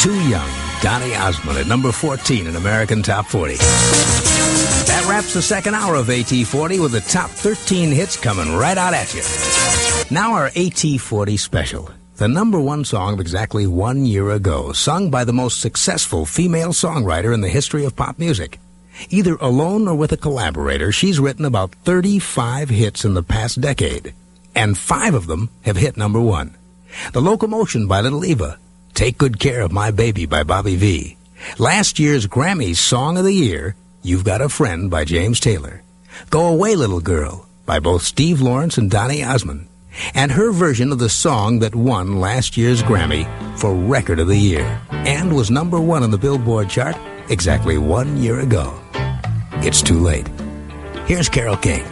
Too Young, Donny Osmond at number 14 in American Top 40. That wraps the second hour of AT40 with the top 13 hits coming right out at you. Now our AT40 special. The number one song of exactly 1 year ago, sung by the most successful female songwriter in the history of pop music. Either alone or with a collaborator, she's written about 35 hits in the past decade, and 5 of them have hit number one. The Locomotion by Little Eva, Take Good Care of My Baby by Bobby V, last year's Grammy Song of the Year, You've Got a Friend by James Taylor, Go Away Little Girl by both Steve Lawrence and Donny Osmond, and her version of the song that won last year's Grammy for Record of the Year and was number one on the Billboard chart exactly 1 year ago. It's Too Late. Here's Carole King.